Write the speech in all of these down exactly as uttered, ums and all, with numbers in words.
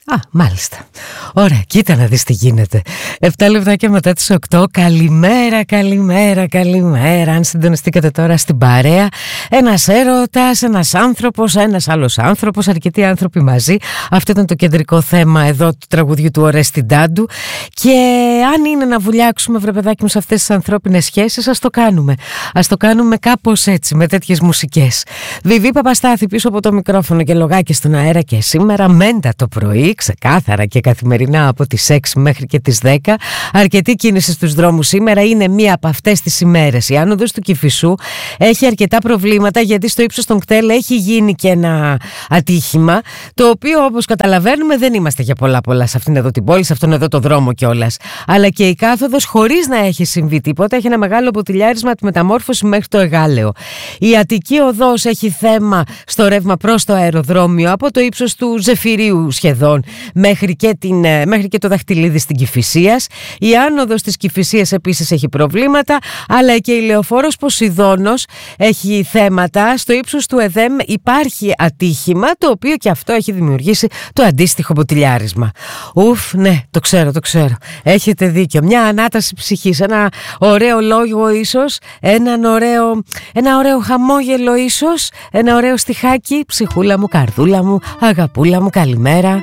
Α, μάλιστα. Ωραία, κοίτα να δεις τι γίνεται. Επτά λεπτάκια μετά τις οκτώ. Καλημέρα, καλημέρα, καλημέρα. Αν συντονιστήκατε τώρα στην παρέα, ένας έρωτας, ένας άνθρωπος, ένας άλλος άνθρωπος, αρκετοί άνθρωποι μαζί. Αυτό ήταν το κεντρικό θέμα εδώ του τραγουδιού του Ορέστη Ντάντου. Και αν είναι να βουλιάξουμε, βρε παιδάκι μου, σε αυτές τις ανθρώπινες σχέσεις, ας το κάνουμε. Ας το κάνουμε κάπως έτσι, με τέτοιες μουσικές. Βιβί Παπαστάθη πίσω από το μικρόφωνο και λογάκι στον αέρα και σήμερα, μέντα το πρωί. Ξεκάθαρα και καθημερινά από τις έξι μέχρι και τις δέκα. Αρκετή κίνηση στους δρόμους σήμερα. Είναι μία από αυτές τις ημέρες. Η άνοδος του Κηφισού έχει αρκετά προβλήματα, γιατί στο ύψος των κτέλ έχει γίνει και ένα ατύχημα, το οποίο, όπως καταλαβαίνουμε, δεν είμαστε για πολλά πολλά σε αυτήν εδώ την πόλη, σε αυτόν εδώ το δρόμο κιόλας. Αλλά και η κάθοδος, χωρίς να έχει συμβεί τίποτα, έχει ένα μεγάλο ποτηλιάρισμα τη μεταμόρφωση μέχρι το Εγάλεο. Η Αττική Οδός έχει θέμα στο ρεύμα προς το αεροδρόμιο, από το ύψος του Ζεφυρίου σχεδόν μέχρι και, την, μέχρι και το Δαχτυλίδι στην Κηφισίας. Η άνοδος της Κηφισίας επίσης έχει προβλήματα, αλλά και η Λεωφόρος Ποσειδώνος έχει θέματα. Στο ύψος του ΕΔΕΜ υπάρχει ατύχημα, το οποίο και αυτό έχει δημιουργήσει το αντίστοιχο ποτηλιάρισμα. Ουφ, ναι, το ξέρω, το ξέρω. Έχετε δίκιο. Μια ανάταση ψυχής, ένα ωραίο λόγο ίσως, έναν ωραίο, ένα ωραίο χαμόγελο ίσως, ένα ωραίο στιχάκι. Ψυχούλα μου, καρδούλα μου, αγαπούλα μου, καλημέρα.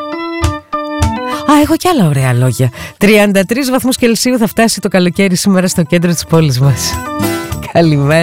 Α, έχω κι άλλα ωραία λόγια. τριάντα τρεις βαθμούς Κελσίου θα φτάσει το καλοκαίρι σήμερα στο κέντρο της πόλης μας. Καλημέρα.